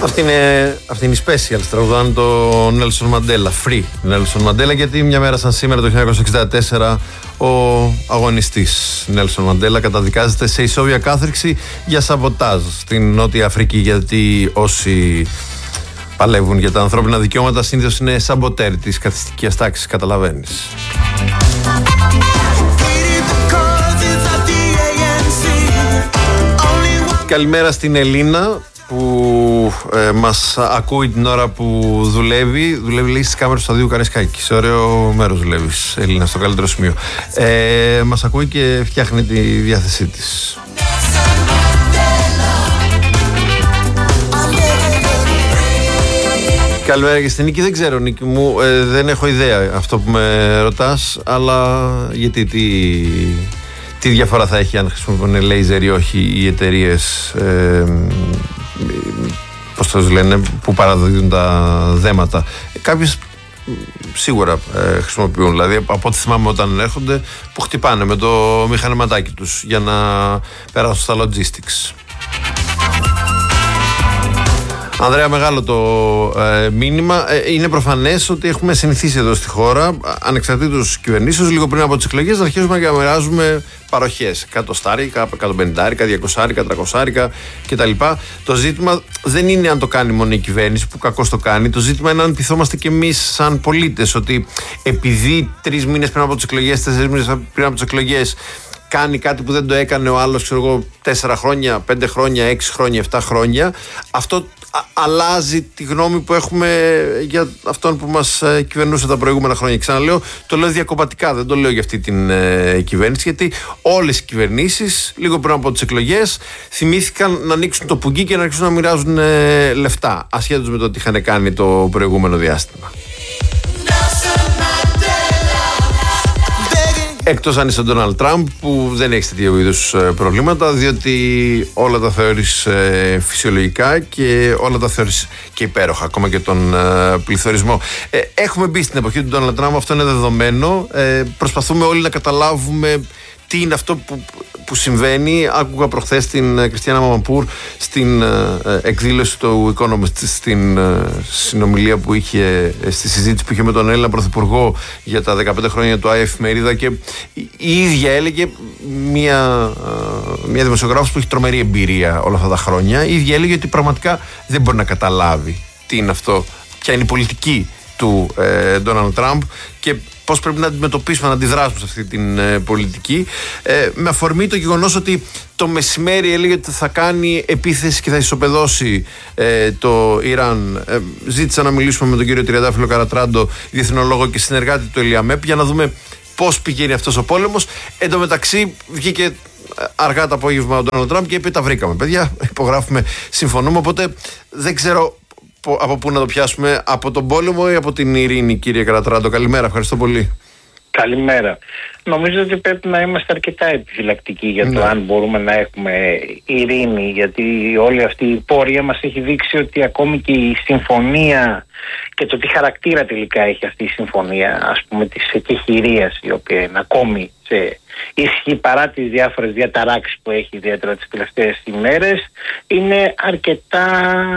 Αυτή είναι η special, τραγουδάνε το Νέλσον Μαντέλα, Free Νέλσον Μαντέλα, γιατί μια μέρα σαν σήμερα το 1964 ο αγωνιστής Νέλσον Μαντέλα καταδικάζεται σε ισόβια κάθριξη για σαμποτάζ στην Νότια Αφρική, γιατί όσοι παλεύουν για τα ανθρώπινα δικαιώματα συνήθως είναι σαμποτέρ της καθιστικής τάξης, καταλαβαίνεις. Καλημέρα στην Ελίνα που μας ακούει την ώρα που δουλεύει λέει στις κάμερες του Σταδίου Καραϊσκάκη. Σε ωραίο μέρος δουλεύεις, Ελίνα, στο καλύτερο σημείο. Μας ακούει και φτιάχνει τη διάθεσή της. Καλημέρα και στην Νίκη. Δεν ξέρω, Νίκη μου, δεν έχω ιδέα αυτό που με ρωτάς, αλλά γιατί τι διαφορά θα έχει αν χρησιμοποιούν λέιζερ ή όχι οι εταιρείες, πώς το λένε, που παραδίδουν τα δέματα. Κάποιες σίγουρα χρησιμοποιούν, δηλαδή από ό,τι θυμάμαι όταν έρχονται, που χτυπάνε με το μηχανηματάκι τους για να περάσουν στα logistics. Ανδρέα, μεγάλο το μήνυμα. Είναι προφανές ότι έχουμε συνηθίσει εδώ στη χώρα, ανεξαρτήτως κυβερνήσεως, λίγο πριν από τις εκλογές, να αρχίσουμε και να μοιράζουμε παροχές. 100 στάρικα, 150, 200, 300 κτλ. Το ζήτημα δεν είναι αν το κάνει μόνο η κυβέρνηση, που κακώς το κάνει. Το ζήτημα είναι αν πειθόμαστε κι εμείς σαν πολίτες, ότι επειδή 3 μήνες πριν από τις εκλογές, 4 μήνες πριν από τις εκλογές, κάνει κάτι που δεν το έκανε ο άλλος, ξέρω εγώ, 4 χρόνια, 5 χρόνια, 6 χρόνια, 7 χρόνια, αυτό αλλάζει τη γνώμη που έχουμε για αυτόν που μας κυβερνούσε τα προηγούμενα χρόνια. Ξαναλέω, το λέω διακομματικά, δεν το λέω για αυτή την κυβέρνηση, γιατί όλες οι κυβερνήσεις λίγο πριν από τις εκλογές θυμήθηκαν να ανοίξουν το πουγγί και να αρχίσουν να μοιράζουν λεφτά, ασχέτως με το τι είχαν κάνει το προηγούμενο διάστημα. Εκτός αν είσαι ο Ντόναλντ Τραμπ, που δεν έχει τέτοιου είδους προβλήματα, διότι όλα τα θεωρείς φυσιολογικά και όλα τα θεωρείς και υπέροχα, ακόμα και τον πληθωρισμό. Έχουμε μπει στην εποχή του Ντόναλντ Τραμπ, αυτό είναι δεδομένο. Προσπαθούμε όλοι να καταλάβουμε τι είναι αυτό που συμβαίνει. Άκουγα προχθές την Κριστιάνα Μαμαπούρ στην εκδήλωση του Economist, στην συνομιλία που είχε, στη συζήτηση που είχε με τον Έλληνα Πρωθυπουργό για τα 15 χρόνια του Εφημερίδα, και η ίδια έλεγε, μια δημοσιογράφος που έχει τρομερή εμπειρία όλα αυτά τα χρόνια, η ίδια έλεγε ότι πραγματικά δεν μπορεί να καταλάβει τι είναι αυτό, ποια είναι η πολιτική του Ντόναλντ Τραμπ και πώς πρέπει να αντιμετωπίσουμε, να αντιδράσουμε σε αυτή την πολιτική. Με αφορμή το γεγονός ότι το μεσημέρι έλεγε ότι θα κάνει επίθεση και θα ισοπεδώσει το Ιράν. Ζήτησα να μιλήσουμε με τον κύριο Τριαντάφυλλο Καρατράντο, διεθνολόγο και συνεργάτη του Ελιαμέπ, για να δούμε πώς πηγαίνει αυτός ο πόλεμος. Εν τω μεταξύ βγήκε αργά το απόγευμα ο Ντόναλντ Τραμπ και είπε: τα βρήκαμε, παιδιά, υπογράφουμε, συμφωνούμε. Οπότε δεν ξέρω από πού να το πιάσουμε, από τον πόλεμο ή από την ειρήνη, κύριε Καρατράντο. Καλημέρα, ευχαριστώ πολύ. Καλημέρα. Νομίζω ότι πρέπει να είμαστε αρκετά επιφυλακτικοί για το αν μπορούμε να έχουμε ειρήνη, γιατί όλη αυτή η πορεία μας έχει δείξει ότι ακόμη και η συμφωνία και το τι χαρακτήρα τελικά έχει αυτή η συμφωνία, ας πούμε, της εκεχηρίας, η οποία είναι ακόμη σε ισχύ παρά τις διάφορες διαταράξεις που έχει ιδιαίτερα τις τελευταίες ημέρες, είναι αρκετά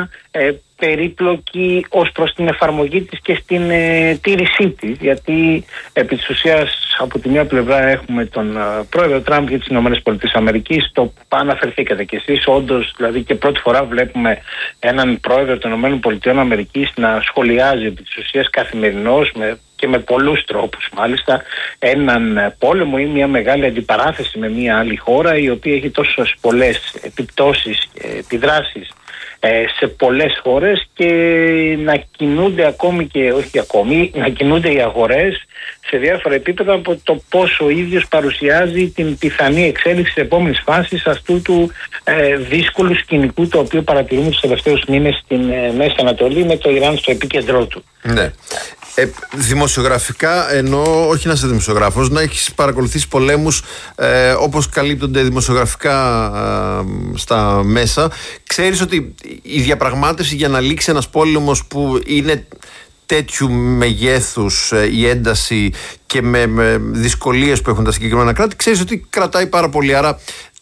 περίπλοκη ως προς την εφαρμογή της και στην τήρησή της, γιατί επί της ουσίας από τη μία πλευρά έχουμε τον πρόεδρο Τραμπ για τις ΗΠΑ, το που αναφερθήκατε κι εσείς, όντως, δηλαδή, και πρώτη φορά βλέπουμε έναν πρόεδρο των ΗΠΑ να σχολιάζει επί της ουσίας καθημερινώς και με πολλούς τρόπους μάλιστα έναν πόλεμο ή μια μεγάλη αντιπαράθεση με μια άλλη χώρα, η οποία έχει τόσες πολλές επιπτώσεις και επιδράσεις σε πολλές χώρες, και να κινούνται να κινούνται οι αγορές σε διάφορα επίπεδα από το πόσο ο ίδιος παρουσιάζει την πιθανή εξέλιξη της επόμενης φάσης αυτού του δύσκολου σκηνικού, το οποίο παρατηρούμε τους τελευταίους μήνες στην Μέση Ανατολή, με το Ιράν στο επίκεντρό του. Ναι. Δημοσιογραφικά, ενώ όχι να είσαι δημοσιογράφος, να έχεις παρακολουθήσει πολέμους όπως καλύπτονται δημοσιογραφικά στα μέσα, ξέρεις ότι η διαπραγμάτευση για να λήξει ένας πόλεμος που είναι τέτοιου μεγέθους, η ένταση και με δυσκολίες που έχουν τα συγκεκριμένα κράτη, ξέρεις ότι κρατάει πάρα πολύ. Άρα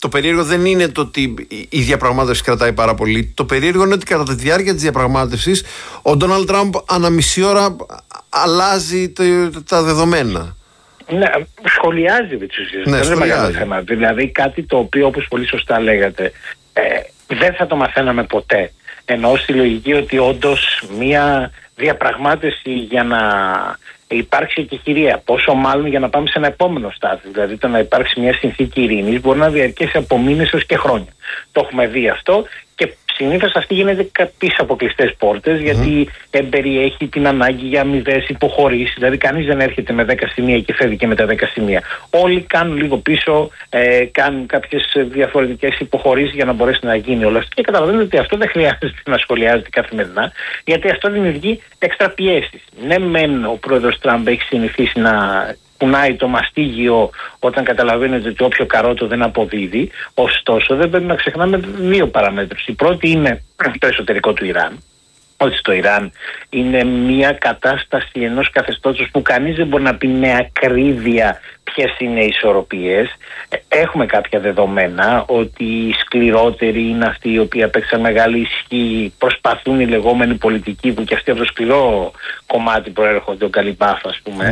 το περίεργο δεν είναι το ότι η διαπραγμάτευση κρατάει πάρα πολύ. Το περίεργο είναι ότι κατά τη διάρκεια της διαπραγμάτευσης ο Ντόναλντ Τραμπ ανά μισή ώρα αλλάζει τα δεδομένα. Ναι, σχολιάζει με τις ουσίες. Ναι, δεν είναι μεγάλο θέμα. Δηλαδή κάτι το οποίο, όπως πολύ σωστά λέγατε, δεν θα το μαθαίναμε ποτέ. Εννοώ στη λογική ότι όντως μια διαπραγμάτευση για να υπάρξει εκεχηρία, πόσο μάλλον για να πάμε σε ένα επόμενο στάδιο. Δηλαδή το να υπάρξει μια συνθήκη ειρήνης μπορεί να διαρκέσει από μήνες έως και χρόνια. Το έχουμε δει αυτό και συνήθως αυτή γίνεται πίσω από κλειστές πόρτες, γιατί περιέχει την ανάγκη για αμοιβές υποχωρήσεις. Δηλαδή κανείς δεν έρχεται με 10 σημεία και φεύγει και με τα 10 σημεία. Όλοι κάνουν λίγο πίσω, κάνουν κάποιες διαφορετικές υποχωρήσεις για να μπορέσει να γίνει όλο αυτό. Και καταλαβαίνετε ότι αυτό δεν χρειάζεται να σχολιάζεται καθημερινά, γιατί αυτό δημιουργεί έξτρα πιέσεις. Ναι, μεν ο πρόεδρος Τραμπ έχει συνηθίσει να κουνάει το μαστίγιο όταν καταλαβαίνετε ότι όποιο καρότο δεν αποδίδει. Ωστόσο, δεν πρέπει να ξεχνάμε δύο παραμέτρους. Η πρώτη είναι το εσωτερικό του Ιράν. Ότι στο Ιράν είναι μια κατάσταση ενός καθεστώτος που κανείς δεν μπορεί να πει με ακρίβεια ποιες είναι οι ισορροπίες. Έχουμε κάποια δεδομένα ότι οι σκληρότεροι είναι αυτοί οι οποίοι απέξαν μεγάλη ισχύ, προσπαθούν οι λεγόμενοι πολιτικοί που και αυτοί από το σκληρό κομμάτι προέρχονται, ο Καλιμπάφ ας πούμε,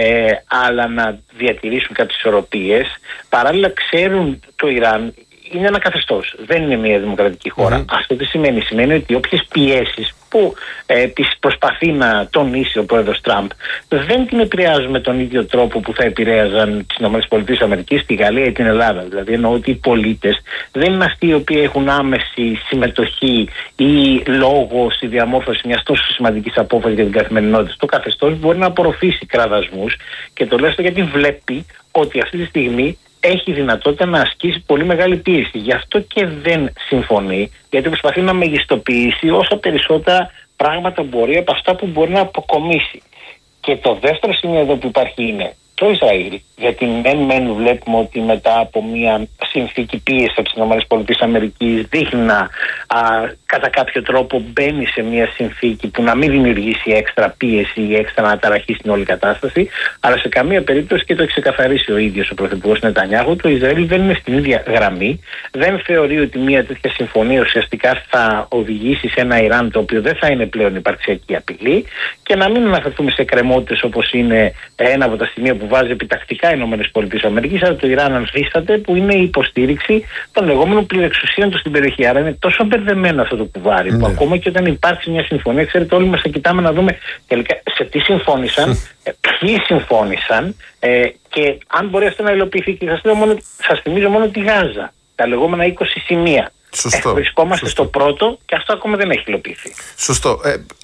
αλλά να διατηρήσουν κάποιες ισορροπίες. Παράλληλα ξέρουν το Ιράν είναι ένα καθεστώς, δεν είναι μια δημοκρατική χώρα. Αυτό τι σημαίνει? Σημαίνει ότι όποιες πιέσεις που προσπαθεί να τονίσει ο πρόεδρος Τραμπ δεν την επηρεάζουν με τον ίδιο τρόπο που θα επηρέαζαν τις ΗΠΑ, τη Γαλλία ή την Ελλάδα. Δηλαδή εννοώ ότι οι πολίτες δεν είναι αυτοί οι οποίοι έχουν άμεση συμμετοχή ή λόγο στη διαμόρφωση μιας τόσο σημαντικής απόφασης για την καθημερινότητα. Το καθεστώς μπορεί να απορροφήσει κραδασμούς και το λέω αυτό γιατί βλέπει ότι αυτή τη στιγμή έχει δυνατότητα να ασκήσει πολύ μεγάλη πίεση. Γι' αυτό και δεν συμφωνεί, γιατί προσπαθεί να μεγιστοποιήσει όσο περισσότερα πράγματα μπορεί από αυτά που μπορεί να αποκομίσει. Και το δεύτερο σημείο εδώ που υπάρχει είναι το Ισραήλ, γιατί μεν βλέπουμε ότι μετά από μια συνθήκη πίεση από τις ΗΠΑ δείχνει να κατά κάποιο τρόπο μπαίνει σε μια συνθήκη που να μην δημιουργήσει έξτρα πίεση ή έξτρα αναταραχή στην όλη κατάσταση, αλλά σε καμία περίπτωση, και το έχει ξεκαθαρίσει ο ίδιος ο Πρωθυπουργός Νετανιάχου, το Ισραήλ δεν είναι στην ίδια γραμμή, δεν θεωρεί ότι μια τέτοια συμφωνία ουσιαστικά θα οδηγήσει σε ένα Ιράν το οποίο δεν θα είναι πλέον υπαρξιακή απειλή, και να μην αναφερθούμε σε κρεμότητες όπως είναι ένα από τα σημεία που βάζει επιτακτικά οι ΗΠΑ, αλλά το Ιράν ανθίσταται, που είναι η υποστήριξη των λεγόμενων πληρεξουσίων του στην περιοχή. Άρα είναι τόσο μπερδεμένο αυτό το κουβάρι, που ακόμα και όταν υπάρξει μια συμφωνία, ξέρετε, όλοι μας θα κοιτάμε να δούμε τελικά σε τι συμφώνησαν, ποιοι συμφώνησαν και αν μπορεί αυτό να υλοποιηθεί. Και σας θυμίζω μόνο τη Γάζα, τα λεγόμενα 20 σημεία. Σωστό. Βρισκόμαστε στο πρώτο και αυτό ακόμα δεν έχει υλοποιηθεί. Σωστό.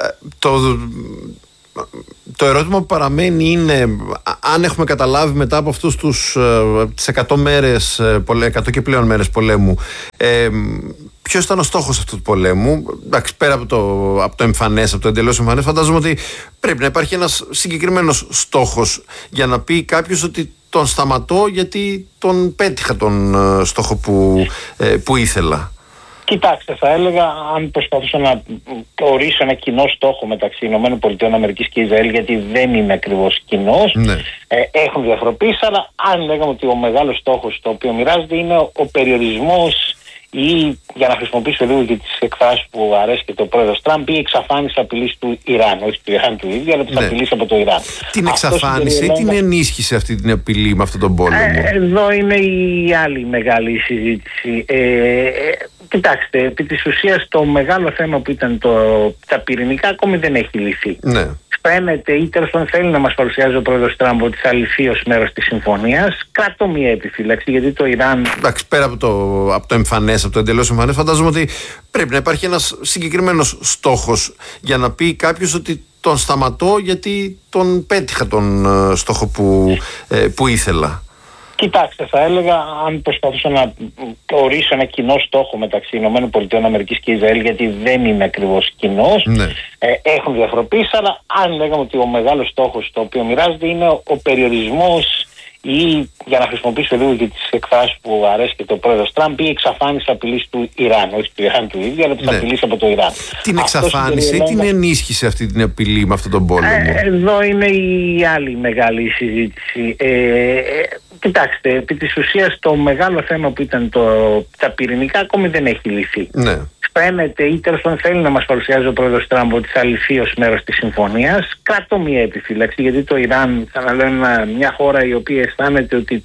Το ερώτημα που παραμένει είναι αν έχουμε καταλάβει μετά από αυτούς τις 100 μέρες, 100 και πλέον μέρες πολέμου, ποιος ήταν ο στόχος αυτού του πολέμου. Εντάξει, πέρα από το εμφανές, από το εντελώς εμφανές, φαντάζομαι ότι πρέπει να υπάρχει ένας συγκεκριμένος στόχος για να πει κάποιος ότι τον σταματώ γιατί τον πέτυχα τον στόχο που ήθελα. Κοιτάξτε, θα έλεγα, αν προσπαθούσα να ορίσω ένα κοινό στόχο μεταξύ ΗΠΑ και Ισραήλ, γιατί δεν είναι ακριβώς κοινός, έχουν διαφοροποιήσει, αλλά αν λέγαμε ότι ο μεγάλος στόχος το οποίο μοιράζεται είναι ο περιορισμός, ή για να χρησιμοποιήσω λίγο και τις εκφράσεις που αρέσει και το πρόεδρος Τραμπ, η εξαφάνιση απειλής του Ιράν, όχι του Ιράν του ίδιου, αλλά της απειλής από το Ιράν. Την εξαφάνιση ή την ενίσχυσε αυτή την απειλή με αυτόν τον πόλεμο? Εδώ είναι η άλλη μεγάλη συζήτηση. Κοιτάξτε, επί της ουσίας το μεγάλο θέμα που ήταν τα πυρηνικά ακόμη δεν έχει λυθεί. Ναι. Φαίνεται, ή τέλος πάντων θέλει να μας παρουσιάζει ο πρόεδρος Τραμπ ότι θα λυθεί ως μέρος της συμφωνίας. Κρατώ μια επιφύλαξη, γιατί το Ιράν. Εντάξει, πέρα από το εμφανές, από το εντελώς εμφανές, φαντάζομαι ότι πρέπει να υπάρχει ένας συγκεκριμένος στόχος για να πει κάποιος ότι τον σταματώ γιατί τον πέτυχα τον στόχο που ήθελα. Κοιτάξτε, θα έλεγα, αν προσπαθούσα να ορίσω ένα κοινό στόχο μεταξύ ΗΠΑ και Ισραήλ, γιατί δεν είναι ακριβώς κοινός, έχουν διαφοροποιήσει, αλλά αν λέγαμε ότι ο μεγάλος στόχος το οποίο μοιράζεται είναι ο περιορισμός, ή για να χρησιμοποιήσω λίγο και τις εκφράσεις που αρέσει και το πρόεδρος Τραμπ, η εξαφάνιση απειλής του Ιράν, όχι του Ιράν του ίδιου, αλλά της απειλής από το Ιράν. Την εξαφάνιση ή την ενίσχυσε αυτή την απειλή με αυτόν τον πόλεμο? Εδώ είναι η άλλη μεγάλη συζήτηση. Κοιτάξτε, επί της ουσίας το μεγάλο θέμα που ήταν τα πυρηνικά ακόμη δεν έχει λυθεί. Ναι. Φαίνεται, ή τέλος πάντων θέλει να μας παρουσιάζει ο πρόεδρος Τραμπ ότι θα λυθεί ως μέρος της συμφωνίας. Κρατώ μια επιφύλαξη, γιατί το Ιράν, θα λέω, μια χώρα η οποία αισθάνεται ότι